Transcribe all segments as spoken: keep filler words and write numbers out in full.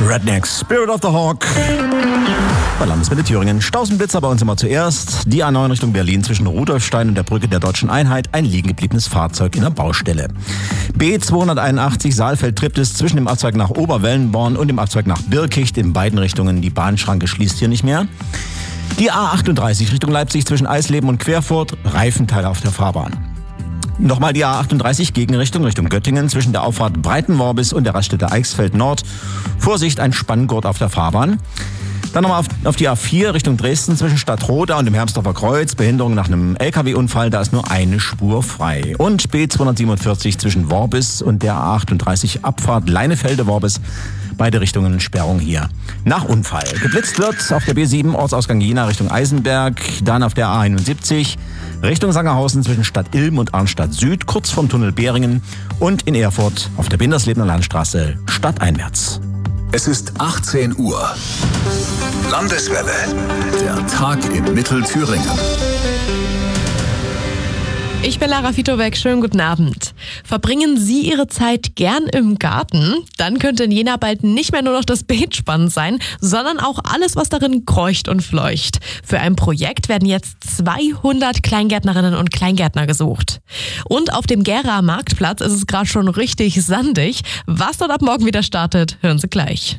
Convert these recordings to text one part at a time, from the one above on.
Rednecks, Spirit of the Hawk. Bei Landeswelle Thüringen. Stausenblitzer bei uns immer zuerst. Die A neun Richtung Berlin zwischen Rudolfstein und der Brücke der Deutschen Einheit. Ein liegen gebliebenes Fahrzeug in der Baustelle. B zweihunderteinundachtzig Saalfeld-Triptis zwischen dem Abzweig nach Oberwellenborn und dem Abzweig nach Birkicht. In beiden Richtungen. Die Bahnschranke schließt hier nicht mehr. Die A achtunddreißig Richtung Leipzig zwischen Eisleben und Querfurt. Reifenteile auf der Fahrbahn. Nochmal die A achtunddreißig Gegenrichtung Richtung Göttingen zwischen der Auffahrt Breitenworbis und der Raststätte Eichsfeld Nord. Vorsicht, ein Spanngurt auf der Fahrbahn. Dann nochmal auf, auf die A vier Richtung Dresden zwischen Stadtroda und dem Hermsdorfer Kreuz. Behinderung nach einem L K W-Unfall, da ist nur eine Spur frei. Und B zweihundertsiebenundvierzig zwischen Worbis und der A achtunddreißig Abfahrt Leinefelde-Worbis. Beide Richtungen Sperrung hier. Nach Unfall. Geblitzt wird auf der B sieben Ortsausgang Jena Richtung Eisenberg. Dann auf der A einundsiebzig Richtung Sangerhausen zwischen Stadt Ilm und Arnstadt Süd. Kurz vom Tunnel Beringen. Und in Erfurt auf der Binderslebener Landstraße stadteinwärts. Es ist achtzehn Uhr. Landeswelle. Der Tag in Mittelthüringen. Ich bin Lara Fitobeck, schönen guten Abend. Verbringen Sie Ihre Zeit gern im Garten? Dann könnte in Jena bald nicht mehr nur noch das Beet spannend sein, sondern auch alles, was darin kreucht und fleucht. Für ein Projekt werden jetzt zweihundert Kleingärtnerinnen und Kleingärtner gesucht. Und auf dem Gera Marktplatz ist es gerade schon richtig sandig. Was dort ab morgen wieder startet, hören Sie gleich.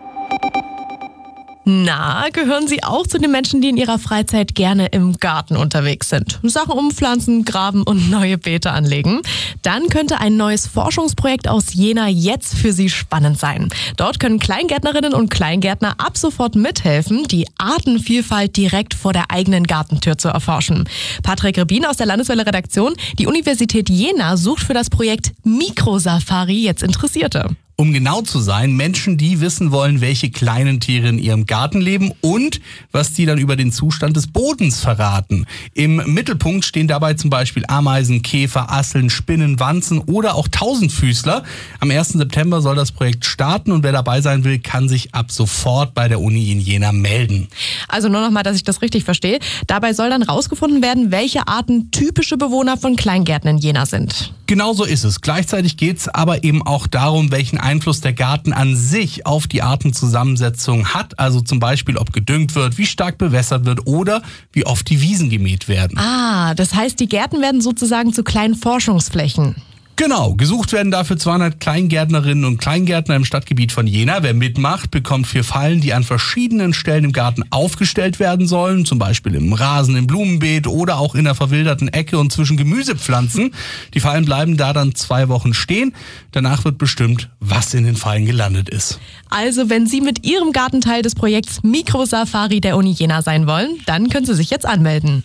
Na, gehören Sie auch zu den Menschen, die in ihrer Freizeit gerne im Garten unterwegs sind? Sachen umpflanzen, graben und neue Beete anlegen? Dann könnte ein neues Forschungsprojekt aus Jena jetzt für Sie spannend sein. Dort können Kleingärtnerinnen und Kleingärtner ab sofort mithelfen, die Artenvielfalt direkt vor der eigenen Gartentür zu erforschen. Patrick Rebin aus der Landeswelle-Redaktion. Die Universität Jena sucht für das Projekt Mikrosafari jetzt Interessierte. Um genau zu sein, Menschen, die wissen wollen, welche kleinen Tiere in ihrem Garten leben und was die dann über den Zustand des Bodens verraten. Im Mittelpunkt stehen dabei zum Beispiel Ameisen, Käfer, Asseln, Spinnen, Wanzen oder auch Tausendfüßler. Am ersten September soll das Projekt starten und wer dabei sein will, kann sich ab sofort bei der Uni in Jena melden. Also nur noch mal, dass ich das richtig verstehe. Dabei soll dann rausgefunden werden, welche Arten typische Bewohner von Kleingärten in Jena sind. Genau so ist es. Gleichzeitig geht es aber eben auch darum, welchen Einfluss der Garten an sich auf die Artenzusammensetzung hat. Also zum Beispiel, ob gedüngt wird, wie stark bewässert wird oder wie oft die Wiesen gemäht werden. Ah, das heißt, die Gärten werden sozusagen zu kleinen Forschungsflächen. Genau, gesucht werden dafür zweihundert Kleingärtnerinnen und Kleingärtner im Stadtgebiet von Jena. Wer mitmacht, bekommt vier Fallen, die an verschiedenen Stellen im Garten aufgestellt werden sollen. Zum Beispiel im Rasen, im Blumenbeet oder auch in der verwilderten Ecke und zwischen Gemüsepflanzen. Die Fallen bleiben da dann zwei Wochen stehen. Danach wird bestimmt, was in den Fallen gelandet ist. Also, wenn Sie mit Ihrem Garten Teil des Projekts Mikrosafari der Uni Jena sein wollen, dann können Sie sich jetzt anmelden.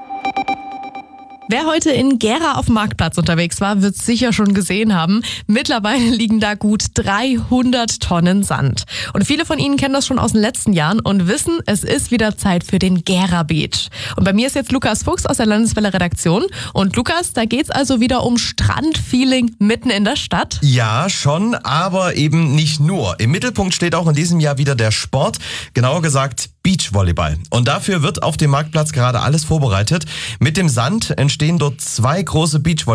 Wer heute in Gera auf dem Marktplatz unterwegs war, wird es sicher schon gesehen haben. Mittlerweile liegen da gut dreihundert Tonnen Sand. Und viele von Ihnen kennen das schon aus den letzten Jahren und wissen, es ist wieder Zeit für den Gera Beach. Und bei mir ist jetzt Lukas Fuchs aus der Landeswelle Redaktion. Und Lukas, da geht's also wieder um Strandfeeling mitten in der Stadt? Ja, schon, aber eben nicht nur. Im Mittelpunkt steht auch in diesem Jahr wieder der Sport, genauer gesagt Beachvolleyball. Und dafür wird auf dem Marktplatz gerade alles vorbereitet. Mit dem Sand entstehen dort zwei große Beachvolleyball